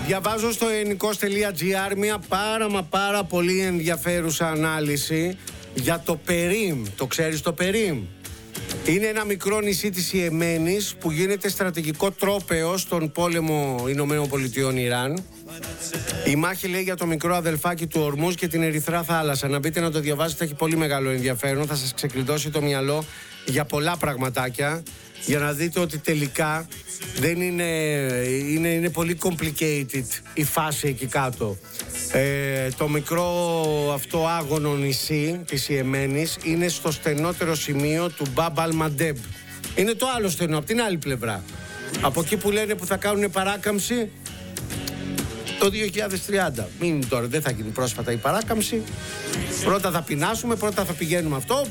Διαβάζω στο ελληνικός.gr μια πάρα πολύ ενδιαφέρουσα ανάλυση για το Περίμ. Το ξέρεις το Περίμ? Είναι ένα μικρό νησί της Ιεμένης που γίνεται στρατηγικό τρόπαιο στον πόλεμο Ηνωμένων Πολιτειών Ιράν. Η μάχη λέει για το μικρό αδελφάκι του Ορμούζ και την Ερυθρά θάλασσα. Να μπείτε να το διαβάσετε, έχει πολύ μεγάλο ενδιαφέρον. Θα σας ξεκλειδώσει το μυαλό για πολλά πραγματάκια, για να δείτε ότι τελικά δεν είναι πολύ complicated η φάση εκεί κάτω. Το μικρό αυτό άγωνο νησί της Ιεμένης είναι στο στενότερο σημείο του Μπαμπ Αλ-Μαντέμπ. Είναι το άλλο στενό, από την άλλη πλευρά. Από εκεί που λένε που θα κάνουν παράκαμψη το 2030. Μην τώρα, δεν θα γίνει πρόσφατα η παράκαμψη. Πρώτα θα πεινάσουμε, πρώτα θα πηγαίνουμε αυτό.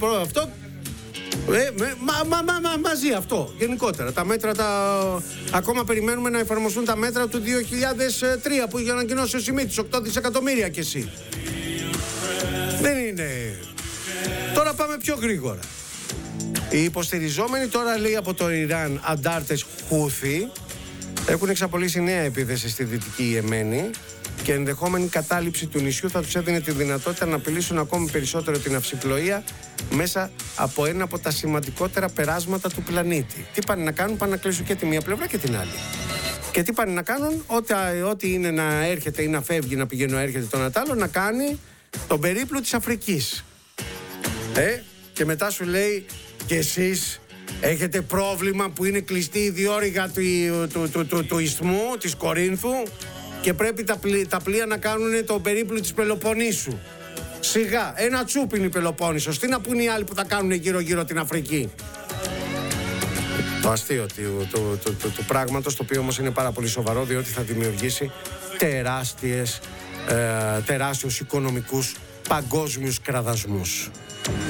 Μαζί αυτό, γενικότερα. Τα μέτρα ακόμα περιμένουμε να εφαρμοστούν τα μέτρα του 2003 που είχε ανακοινώσει ο Σιμίτης, 8 δισεκατομμύρια κι εσύ. Δεν είναι. Τώρα πάμε πιο γρήγορα. Οι υποστηριζόμενοι τώρα, λέει, από το Ιράν αντάρτες Χούθι έχουν εξαπολύσει νέα επίθεση στη Δυτική Ιεμένη και ενδεχόμενη κατάληψη του νησιού θα τους έδινε τη δυνατότητα να απειλήσουν ακόμη περισσότερο την αυσιπλοεία μέσα από ένα από τα σημαντικότερα περάσματα του πλανήτη. Τι πάνε να κάνουν? Πάνε να κλείσουν και τη μία πλευρά και την άλλη. Και τι πάνε να κάνουν? Ό,τι είναι να έρχεται ή να φεύγει, να πηγαίνει, να έρχεται το Νατάλο, να κάνει τον περίπλου της Αφρικής. Και μετά σου λέει, και εσείς έχετε πρόβλημα που είναι κλειστή η διόρυγα του Ισθμού, της Κορίνθου, και πρέπει τα πλοία να κάνουν τον περίπλου της Πελοποννήσου. Σιγά, ένα τσούπ είναι η Πελοπόννησος. Τι να πούνε οι άλλοι που θα κάνουν γύρω-γύρω την Αφρική? Το αστείο του πράγματος, το οποίο όμως είναι πάρα πολύ σοβαρό, διότι θα δημιουργήσει τεράστιους οικονομικούς παγκόσμιους κραδασμούς.